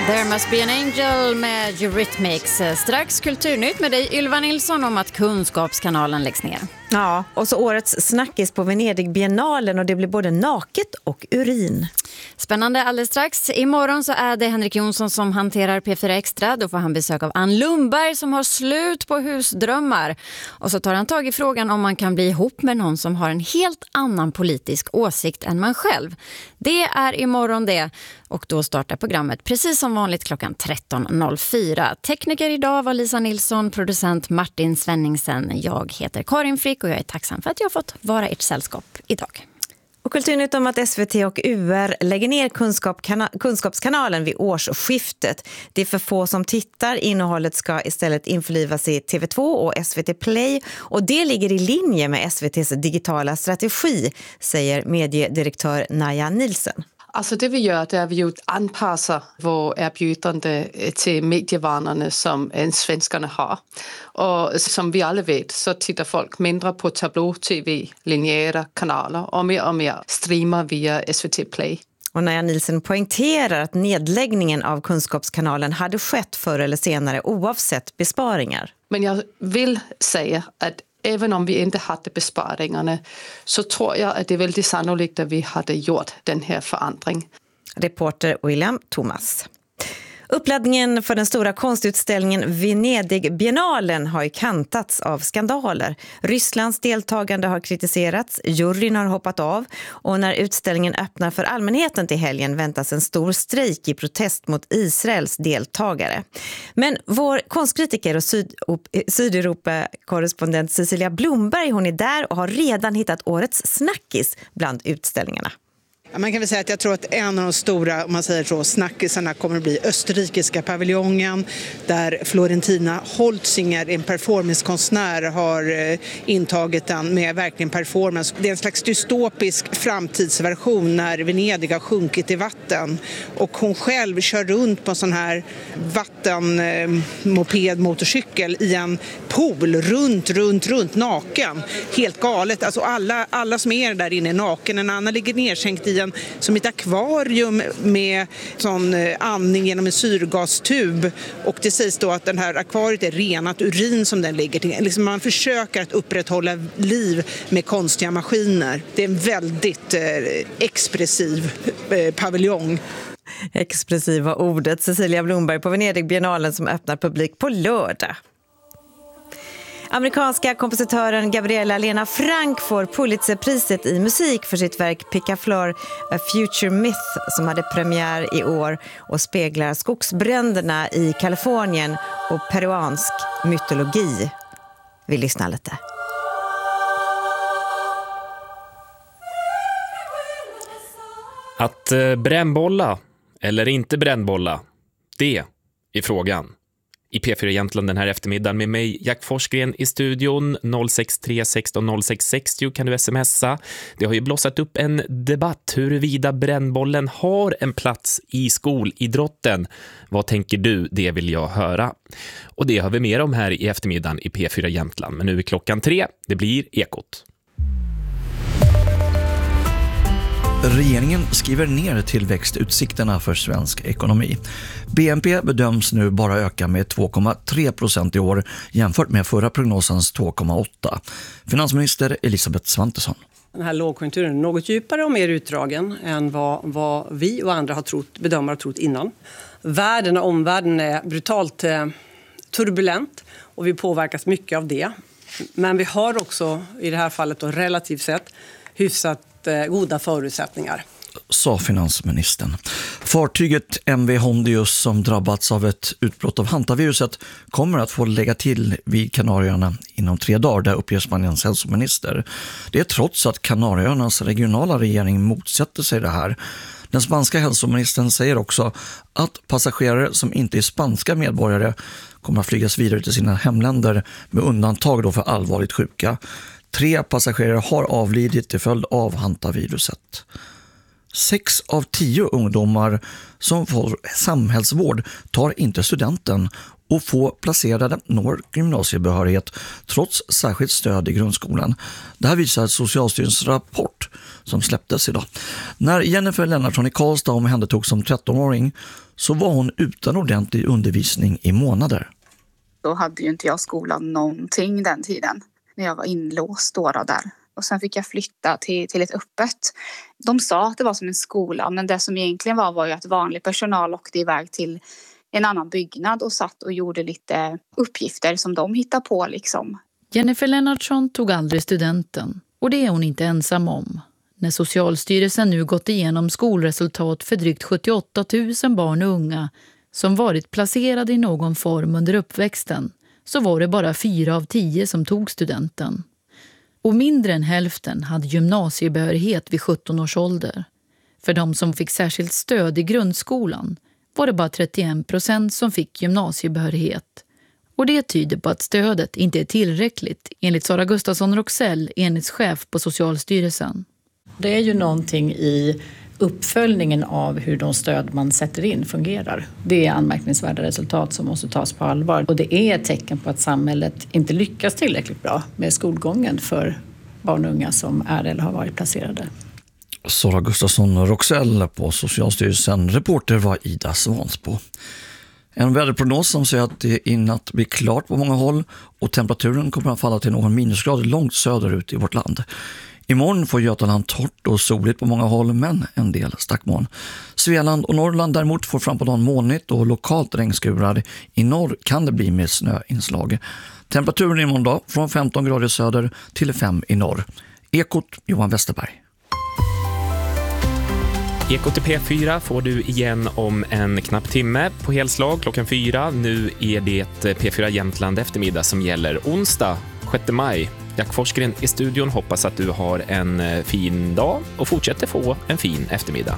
There must be an angel med Eurythmics. Strax kulturnytt med dig Ylva Nilsson om att Kunskapskanalen läggs ner. Ja, och så årets snackis på Venedig-biennalen och det blir både naket och urin. Spännande alldeles strax. Imorgon så är det Henrik Jonsson som hanterar P4 Extra. Då får han besök av Ann Lundberg som har slut på husdrömmar. Och så tar han tag i frågan om man kan bli ihop med någon som har en helt annan politisk åsikt än man själv. Det är imorgon det. Och då startar programmet precis som vanligt klockan 13.04. Tekniker idag var Lisa Nilsson, producent Martin Svenningsen. Jag heter Karin Frick och jag är tacksam för att jag har fått vara ert sällskap idag. Och kulturnytt om att SVT och UR lägger ner Kunskapskanalen vid årsskiftet. Det är för få som tittar. Innehållet ska istället införlivas i TV2 och SVT Play. Och det ligger i linje med SVT:s digitala strategi, säger mediedirektör Naja Nielsen. Alltså det vi gör, det är att vi anpassar vår erbjudande till medievanorna som svenskarna har. Och som vi alla vet så tittar folk mindre på tablå-tv, linjära kanaler och mer streamar via SVT Play. Och Naja Nielsen poängterar att nedläggningen av Kunskapskanalen hade skett förr eller senare oavsett besparingar. Men jag vill säga att även om vi inte hade besparingarna så tror jag att det är väldigt sannolikt att vi hade gjort den här förändring. Reporter William Thomas. Uppladdningen för den stora konstutställningen Venedig-biennalen har ju kantats av skandaler. Rysslands deltagande har kritiserats, juryn har hoppat av och när utställningen öppnar för allmänheten till helgen väntas en stor strejk i protest mot Israels deltagare. Men vår konstkritiker och Sydeuropa-korrespondent Cecilia Blomberg, hon är där och har redan hittat årets snackis bland utställningarna. Man kan väl säga att jag tror att en av de stora, om man säger så, snackisarna kommer att bli österrikiska paviljongen där Florentina Holtzinger, en performancekonstnär, har intagit den med verkligen performance. Det är en slags dystopisk framtidsversion när Venedig har sjunkit i vatten och hon själv kör runt på en sån här vattenmoped-motorcykel i en pool runt naken. Helt galet. Alltså alla som är där inne är naken. En annan ligger nedsänkt i som ett akvarium med sån andning genom en syrgastub och det sägs då att den här akvariet är renat urin som den ligger till. Liksom man försöker att upprätthålla liv med konstiga maskiner. Det är en väldigt expressiv paviljong. Expressiva ordet. Cecilia Blomberg på Venedig-biennalen som öppnar publik på lördag. Amerikanska kompositören Gabriella Lena Frank får Pulitzerpriset i musik för sitt verk Picaflor, A Future Myth som hade premiär i år och speglar skogsbränderna i Kalifornien och peruansk mytologi. Vi lyssnar lite. Att brännbolla eller inte brännbolla, det är frågan. I P4 Jämtland den här eftermiddagen med mig Jack Forsgren i studion. 063 16 06 60 kan du smsa. Det har ju blossat upp en debatt huruvida brännbollen har en plats i skolidrotten. Vad tänker du? Det vill jag höra. Och det har vi mer om här i eftermiddagen i P4 Jämtland. Men nu är klockan 3. Det blir Ekot. Regeringen skriver ner tillväxtutsikterna för svensk ekonomi. BNP bedöms nu bara öka med 2,3% i år jämfört med förra prognosens 2,8%. Finansminister Elisabeth Svantesson. Den här lågkonjunkturen är något djupare och mer utdragen än vad vi och andra bedömare har trott innan. Omvärlden är brutalt turbulent och vi påverkas mycket av det. Men vi har också i det här fallet då, relativt sett hyfsat goda förutsättningar. Sa finansministern. Fartyget MV Hondius som drabbats av ett utbrott av hantaviruset kommer att få lägga till vid Kanarieöarna inom 3 dagar, där uppger Spaniens hälsominister. Det är trots att Kanarieöarnas regionala regering motsätter sig det här. Den spanska hälsoministern säger också att passagerare som inte är spanska medborgare kommer att flygas vidare till sina hemländer med undantag då för allvarligt sjuka. 3 passagerare har avlidit till följd av hantaviruset. 6 av 10 ungdomar som får samhällsvård tar inte studenten och få placerade når gymnasiebehörighet trots särskilt stöd i grundskolan. Det här visar Socialstyrelsens rapport rapport som släpptes idag. När Jennifer Lennartsson i Karlstad omhändertogs som 13-åring så var hon utan ordentlig undervisning i månader. Då hade ju inte jag skolan någonting den tiden när jag var inlåst då där. Och sen fick jag flytta till ett öppet. De sa att det var som en skola, men det som egentligen var ju att vanlig personal åkte iväg till en annan byggnad och satt och gjorde lite uppgifter som de hittade på liksom. Jennifer Lennartsson tog aldrig studenten och det är hon inte ensam om. När Socialstyrelsen nu gått igenom skolresultat för drygt 78 000 barn och unga som varit placerade i någon form under uppväxten så var det bara 4 av 10 som tog studenten. Och mindre än hälften hade gymnasiebehörighet vid 17 års ålder. För de som fick särskilt stöd i grundskolan var det bara 31% som fick gymnasiebehörighet. Och det tyder på att stödet inte är tillräckligt, enligt Sara Gustafsson Roxell, enhetschef på Socialstyrelsen. Det är ju någonting i uppföljningen av hur de stöd man sätter in fungerar. Det är anmärkningsvärda resultat som måste tas på allvar. Och det är ett tecken på att samhället inte lyckas tillräckligt bra med skolgången för barn och unga som är eller har varit placerade. Sara Gustafsson Roxell på Socialstyrelsen. Reporter var Ida Svansbo. En väderprognos som säger att det i natt blir klart på många håll och temperaturen kommer att falla till någon minusgrad långt söderut i vårt land. Imorgon får Götaland torrt och soligt på många håll, men en del stackmoln. Svealand och Norrland däremot får fram på dagen molnigt och lokalt regnskurar. I norr kan det bli med snöinslag. Temperaturen imorgon dag från 15 grader söder till 5 i norr. Ekot Johan Westerberg. Ekot i P4 får du igen om en knapp timme på helslag klockan 4. Nu är det P4 Jämtland eftermiddag som gäller onsdag 6 maj. Jack Forsgren i studion, hoppas att du har en fin dag och fortsätter få en fin eftermiddag.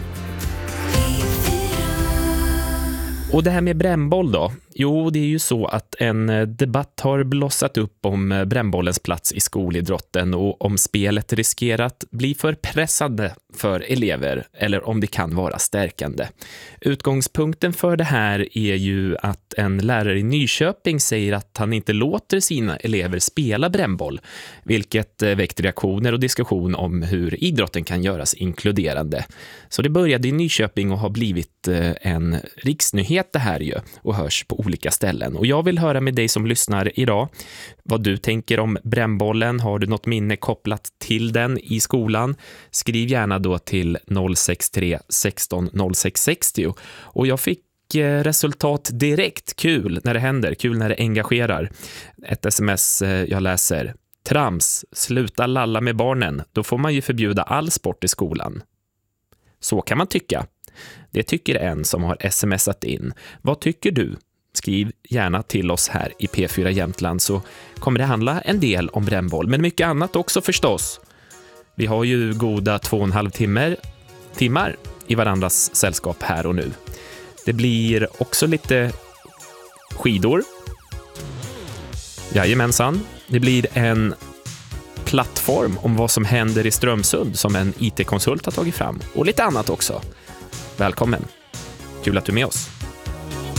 Och det här med brännboll då? Jo, det är ju så att en debatt har blossat upp om brännbollens plats i skolidrotten och om spelet riskerar att bli för pressande för elever eller om det kan vara stärkande. Utgångspunkten för det här är ju att en lärare i Nyköping säger att han inte låter sina elever spela brännboll, vilket väckt reaktioner och diskussion om hur idrotten kan göras inkluderande. Så det började i Nyköping och har blivit en riksnyhet det här ju och hörs på olika ställen. Och jag vill höra med dig som lyssnar idag vad du tänker om brännbollen. Har du något minne kopplat till den i skolan? Skriv gärna då till 063 16 06 60. Och jag fick resultat direkt. Kul när det händer, kul när det engagerar. Ett sms jag läser: trams, sluta lalla med barnen. Då får man ju förbjuda all sport i skolan. Så kan man tycka. Det tycker en som har smsat in. Vad tycker du? Skriv gärna till oss här i P4 Jämtland så kommer det handla en del om brännboll. Men mycket annat också förstås. Vi har ju goda 2,5 timmar i varandras sällskap här och nu. Det blir också lite skidor. Jajamensan. Det blir en plattform om vad som händer i Strömsund som en IT-konsult har tagit fram. Och lite annat också. Välkommen. Kul att du är med oss.